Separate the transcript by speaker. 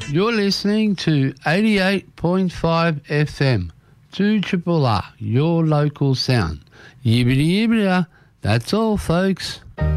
Speaker 1: You're listening to 88.5 FM, 2RRR, your local sound. Yibbity yibbity, that's all, folks.